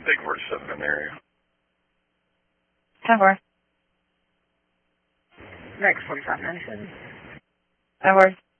Big 47 in the area. 10-4. Next 4597. 10-4.